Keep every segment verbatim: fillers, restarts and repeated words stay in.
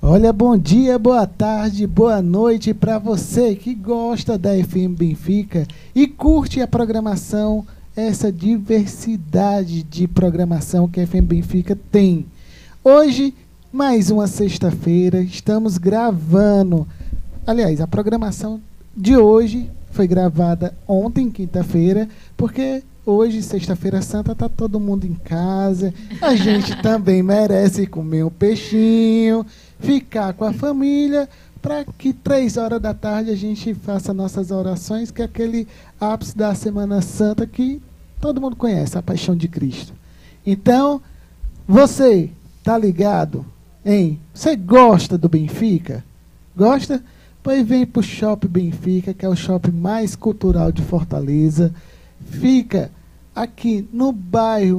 Olha, bom dia, boa tarde, boa noite para você que gosta da F M Benfica e curte a programação, essa diversidade de programação que a F M Benfica tem. Hoje, mais uma sexta-feira, estamos gravando. Aliás, a programação de hoje foi gravada ontem, quinta-feira, porque hoje, sexta-feira santa, está todo mundo em casa. A gente também merece comer um peixinho, ficar com a família, para que três horas da tarde a gente faça nossas orações, que é aquele ápice da Semana Santa que todo mundo conhece, a Paixão de Cristo. Então, você tá ligado, hein? Você gosta do Benfica? Gosta? Pois vem para o Shopping Benfica, que é o shopping mais cultural de Fortaleza. Fica aqui no bairro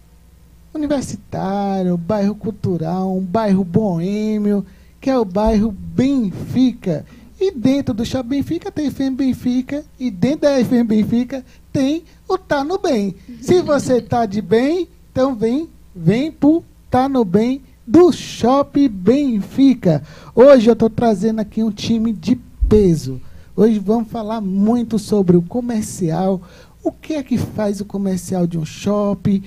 universitário, bairro cultural, um bairro boêmio, que é o bairro Benfica. E dentro do Shopping Benfica tem F M Benfica, e dentro da F M Benfica tem o Tá no Bem. Se você tá de bem, então vem, vem pro Tá no Bem do Shopping Benfica. Hoje eu estou trazendo aqui um time de peso. Hoje vamos falar muito sobre o comercial, o que é que faz o comercial de um shopping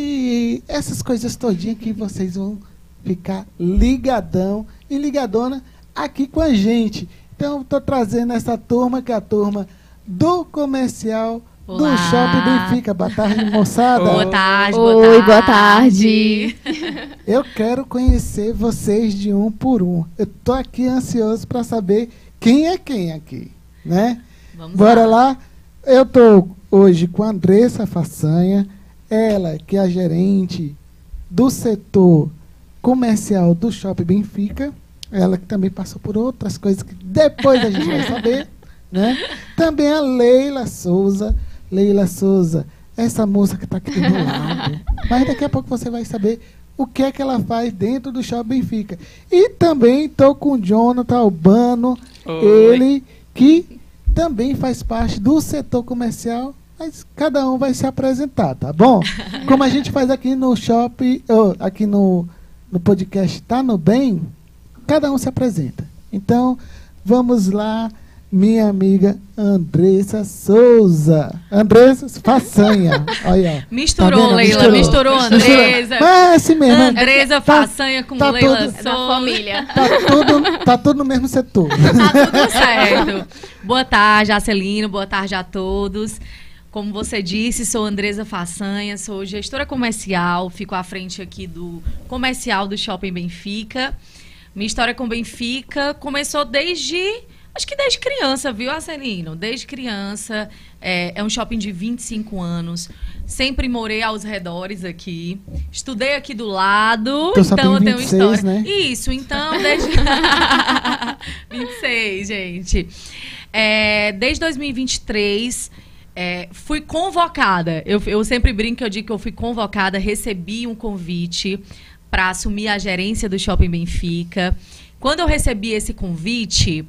e essas coisas todinhas que vocês vão ficar ligadão e ligadona aqui com a gente. Então, estou trazendo essa turma, que é a turma do comercial Olá. do Shopping Benfica. Boa tarde, moçada. Boa tarde, boa Oi, tarde. boa tarde. Eu quero conhecer vocês de um por um. Eu estou aqui ansioso para saber quem é quem aqui, né? Vamos Bora lá. lá. Eu estou hoje com a Andressa Façanha, ela que é a gerente do setor comercial do Shopping Benfica, ela que também passou por outras coisas que depois a gente vai saber, né? Também a Leila Souza, Leila Souza, essa moça que está aqui do meu lado, mas daqui a pouco você vai saber o que é que ela faz dentro do Shopping Benfica. E também estou com o Jonathan Albano, Oi. ele que também faz parte do setor comercial, mas cada um vai se apresentar, tá bom? Como a gente faz aqui no shopping, oh, aqui no, no podcast Tá no Bem, cada um se apresenta. Então, vamos lá, minha amiga Andressa Souza. Andressa Façanha. Olha, Misturou, tá Leila, misturou, Andresa. Mas é assim mesmo. né? Andresa Tá- Façanha com tá Leila tudo- Souza. Da família. Tá tudo, tá tudo no mesmo setor. Tá tudo certo. Boa tarde, Acelino. Boa tarde a todos. Como você disse, sou Andresa Façanha, sou gestora comercial, fico à frente aqui do comercial do Shopping Benfica. Minha história com Benfica começou desde, acho que desde criança, viu, Acelino? Desde criança, é, é um shopping de vinte e cinco anos, sempre morei aos redores aqui, estudei aqui do lado, Então só então eu tem tenho vinte e seis, história. né? Isso, então, desde... vinte e seis, gente. É, desde dois mil e vinte e três... É, fui convocada, eu, eu sempre brinco que eu digo que eu fui convocada, recebi um convite para assumir a gerência do Shopping Benfica. Quando eu recebi esse convite,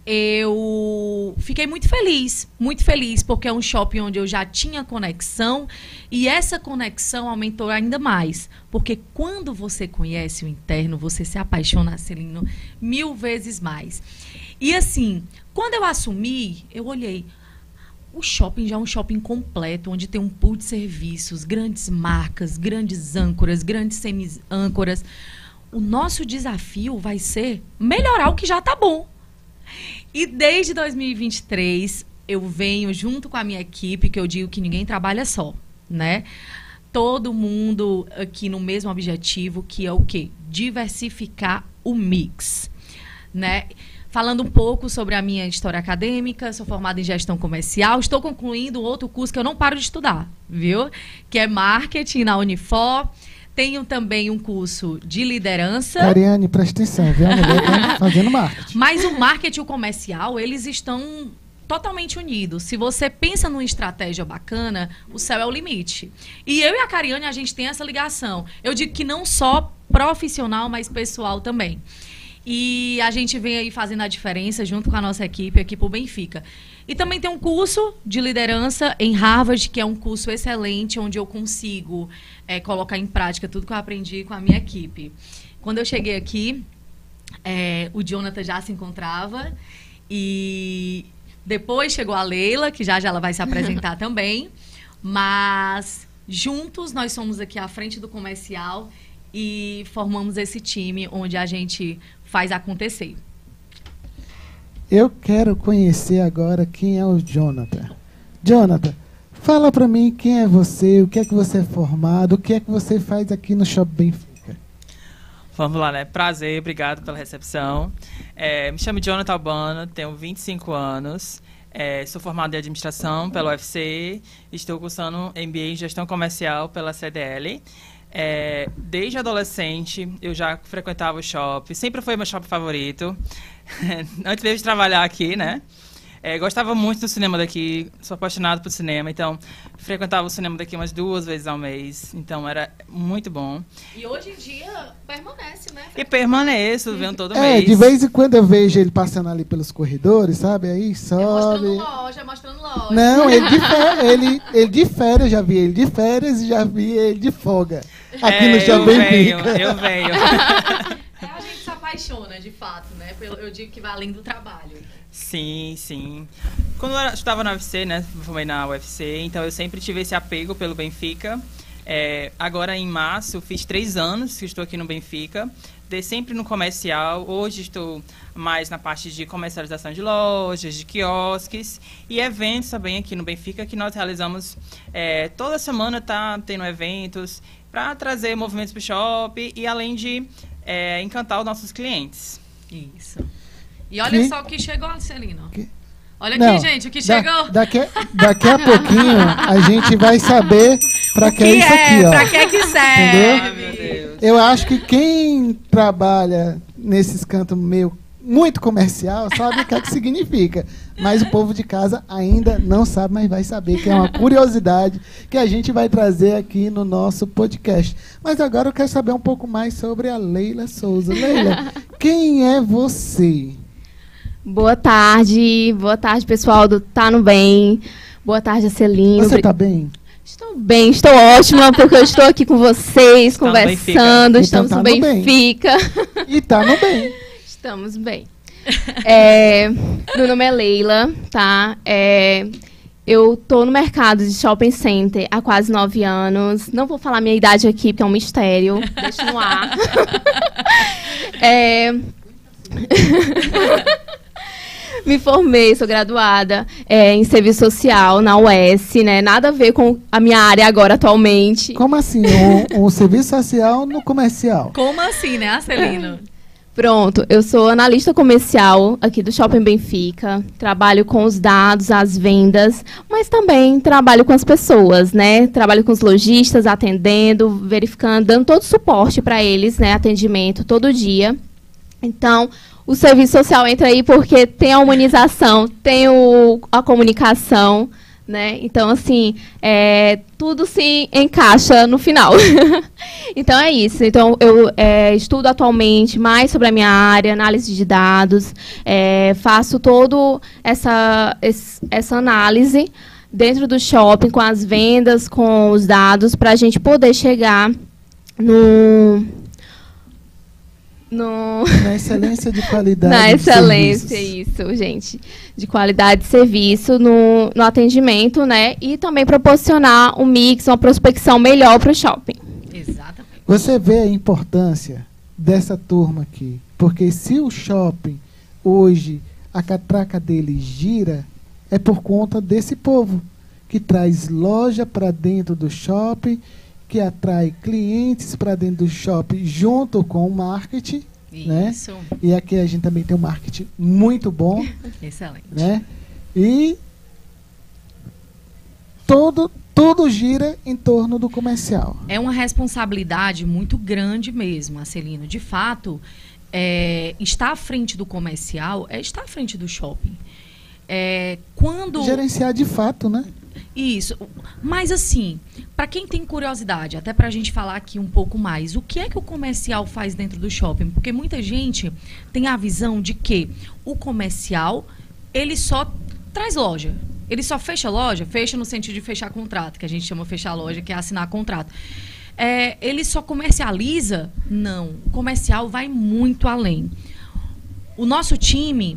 eu fiquei muito feliz, muito feliz, porque é um shopping onde eu já tinha conexão e essa conexão aumentou ainda mais, porque quando você conhece o interno, você se apaixona, Celino, mil vezes mais. E assim, quando eu assumi, eu olhei, o shopping já é um shopping completo, onde tem um pool de serviços, grandes marcas, grandes âncoras, grandes semi-âncoras. O nosso desafio vai ser melhorar o que já está bom. E desde dois mil e vinte e três, eu venho junto com a minha equipe, que eu digo que ninguém trabalha só, né? Todo mundo aqui no mesmo objetivo, que é o quê? Diversificar o mix, né? Falando um pouco sobre a minha história acadêmica, sou formada em gestão comercial, estou concluindo outro curso que eu não paro de estudar, viu? Que é marketing na Unifor. Tenho também um curso de liderança. Ariane, presta atenção, viu? A mulher tá fazendo marketing. Mas o marketing e o comercial, eles estão totalmente unidos. Se você pensa numa estratégia bacana, o céu é o limite. E eu e a Cariane, a gente tem essa ligação. Eu digo que não só profissional, mas pessoal também. E a gente vem aí fazendo a diferença junto com a nossa equipe aqui pro Benfica. E também tem um curso de liderança em Harvard, que é um curso excelente, onde eu consigo é, colocar em prática tudo que eu aprendi com a minha equipe. Quando eu cheguei aqui, é, o Jonathan já se encontrava. E depois chegou a Leila, que já já ela vai se apresentar também. Mas juntos nós somos aqui à frente do comercial e formamos esse time onde a gente faz acontecer. Eu quero conhecer agora quem é o Jonathan. Jonathan, fala pra mim quem é você, o que é que você é formado, o que é que você faz aqui no Shopping Benfica. Vamos lá, né? Prazer, obrigado pela recepção. É, me chamo Jonathan Albano, tenho vinte e cinco anos, é, sou formado em administração pela U F C, estou cursando M B A em gestão comercial pela C D L. É, desde adolescente eu já frequentava o shopping, sempre foi meu shopping favorito, antes mesmo de trabalhar aqui, né? É, gostava muito do cinema daqui, sou apaixonado por cinema, então frequentava o cinema daqui umas duas vezes ao mês, então era muito bom. E hoje em dia permanece, né? E permaneço, venho todo é, mês. De vez em quando eu vejo ele passando ali pelos corredores, sabe? Aí sobe. Mostrando loja, mostrando loja. Não, ele de férias, ele, ele de férias, já vi ele de férias e já vi ele de folga. Aqui é, no Shopping Benfica. Eu venho, eu venho. É, a gente se apaixona, de fato, né? Eu digo que vai além do trabalho. Sim, sim. Quando eu estava na U F C, né, formei na U F C, então eu sempre tive esse apego pelo Benfica. É, agora, em março, fiz três anos que estou aqui no Benfica, dei sempre no comercial. Hoje estou mais na parte de comercialização de lojas, de quiosques e eventos também aqui no Benfica, que nós realizamos é, toda semana, tá tendo eventos para trazer movimentos para o shopping e além de é, encantar os nossos clientes. Isso. E olha que? só o que chegou, Celino. Que? Olha Não, aqui, gente, o que da, chegou. Daqui, daqui a pouquinho a gente vai saber para que, que é isso é, aqui, ó. Pra que que serve? Entendeu? Ai, meu Deus. Eu acho que quem trabalha nesses cantos meio muito comercial sabe o que é que significa. Mas o povo de casa ainda não sabe, mas vai saber, que é uma curiosidade que a gente vai trazer aqui no nosso podcast. Mas agora eu quero saber um pouco mais sobre a Leila Souza. Leila, quem é você? Boa tarde, boa tarde, pessoal do Tá No Bem. Boa tarde, Celino. Você tá bem? Estou bem, estou ótima, porque eu estou aqui com vocês, Está no conversando, Benfica. estamos Então no tá no bem. Benfica. E tá no bem. Estamos bem. É, meu nome é Leila, tá? É, eu tô no mercado de shopping center há quase nove anos. Não vou falar minha idade aqui, porque é um mistério. Deixa no ar. É... Me formei, sou graduada é, em serviço social na U E S, né? Nada a ver com a minha área agora atualmente. Como assim? Um, um serviço social no comercial? Como assim, né, Celino? Pronto, eu sou analista comercial aqui do Shopping Benfica, trabalho com os dados, as vendas, mas também trabalho com as pessoas, né? Trabalho com os lojistas, atendendo, verificando, dando todo o suporte para eles, né? Atendimento todo dia. Então, o serviço social entra aí porque tem a humanização, tem o, a comunicação, né? Então, assim, é, tudo se encaixa no final. Então, é isso. Então, eu é, estudo atualmente mais sobre a minha área, análise de dados, é, faço toda essa, essa análise dentro do shopping, com as vendas, com os dados, para a gente poder chegar no... No... Na excelência de qualidade. Na de excelência, serviços. isso, gente. De qualidade de serviço no, no atendimento, né? E também proporcionar um mix, uma prospecção melhor para o shopping. Exatamente. Você vê a importância dessa turma aqui. Porque se o shopping, hoje, a catraca dele gira, é por conta desse povo que traz loja para dentro do shopping, que atrai clientes para dentro do shopping junto com o marketing, né? Isso. E aqui a gente também tem um marketing muito bom, Excelente. né? E todo, tudo gira em torno do comercial. É uma responsabilidade muito grande mesmo, Celino. De fato, é, estar à frente do comercial é estar à frente do shopping. É, quando... Gerenciar de fato, né? Isso. Mas assim, para quem tem curiosidade, até para a gente falar aqui um pouco mais, o que é que o comercial faz dentro do shopping? Porque muita gente tem a visão de que o comercial, ele só traz loja. Ele só fecha loja, fecha no sentido de fechar contrato, que a gente chama fechar loja, que é assinar contrato. É, ele só comercializa? Não. O comercial vai muito além. o nosso time,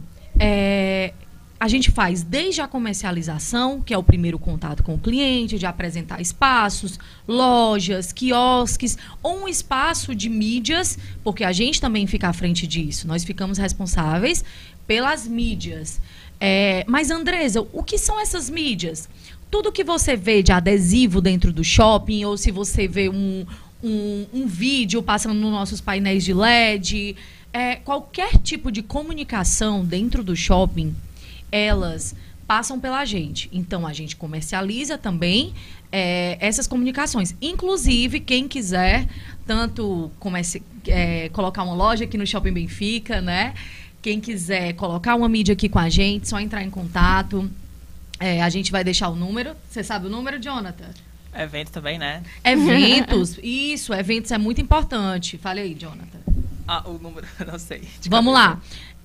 é, a gente faz desde a comercialização, que é o primeiro contato com o cliente, de apresentar espaços, lojas, quiosques, ou um espaço de mídias, porque a gente também fica à frente disso. Nós ficamos responsáveis pelas mídias. É, mas, Andresa, o que são essas mídias? Tudo que você vê de adesivo dentro do shopping, ou se você vê um, um, um vídeo passando nos nossos painéis de L E D, é, qualquer tipo de comunicação dentro do shopping, elas passam pela gente. Então, a gente comercializa também é, essas comunicações. Inclusive, quem quiser tanto comece, é, colocar uma loja aqui no Shopping Benfica, né? Quem quiser colocar uma mídia aqui com a gente, só entrar em contato. É, a gente vai deixar o número. Você sabe o número, Jonathan? Evento também, né? Eventos. Isso, eventos é muito importante. Fale aí, Jonathan. Ah, o número, não sei. Vamos lá.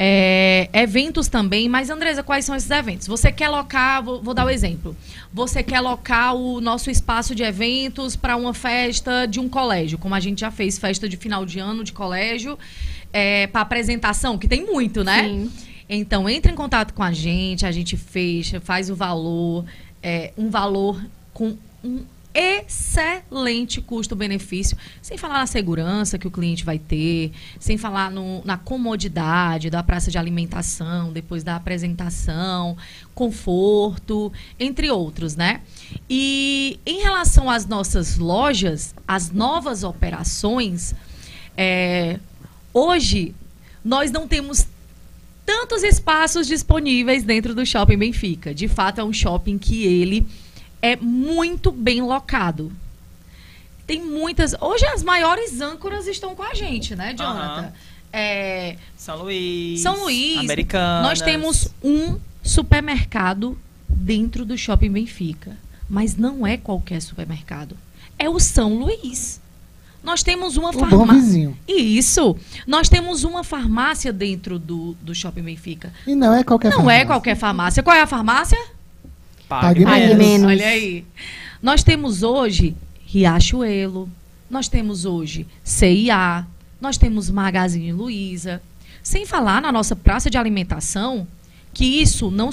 É, eventos também, mas, Andresa, quais são esses eventos? Você quer alocar, vou, vou dar o um exemplo. Você quer alocar o nosso espaço de eventos para uma festa de um colégio, como a gente já fez festa de final de ano de colégio, é, para apresentação, que tem muito, né? Sim. Então, entre em contato com a gente, a gente fecha, faz o valor, é, um valor com um excelente custo-benefício, sem falar na segurança que o cliente vai ter, sem falar no, na comodidade da praça de alimentação, depois da apresentação, conforto, entre outros, né? E em relação às nossas lojas, as novas operações, é, hoje nós não temos tantos espaços disponíveis dentro do Shopping Benfica. De fato, é um shopping que ele é muito bem locado. Tem muitas... Hoje as maiores âncoras estão com a gente, né, Jonathan? Uhum. É, São Luís. São Luís. Americanas. Nós temos um supermercado dentro do Shopping Benfica. Mas não é qualquer supermercado. É o São Luís. Nós temos uma O bom farmácia. vizinho. Isso. Nós temos uma farmácia dentro do, do Shopping Benfica. E não é qualquer Não farmácia. é qualquer farmácia. Qual é a farmácia? Pague Pague menos. Olha aí. Nós temos hoje Riachuelo, nós temos hoje C e A, nós temos Magazine Luiza. Sem falar na nossa praça de alimentação, que isso não